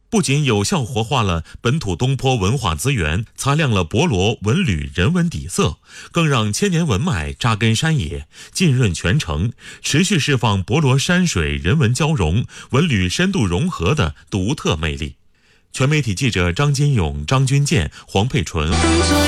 不仅有效活化了本土东坡文化资源，擦亮了博罗文旅人文底色，更让千年文脉扎根山野，浸润全城，持续释放博罗山水人文交融、文旅深度融合的独特魅力。全媒体记者张金勇、张军健、黄佩纯。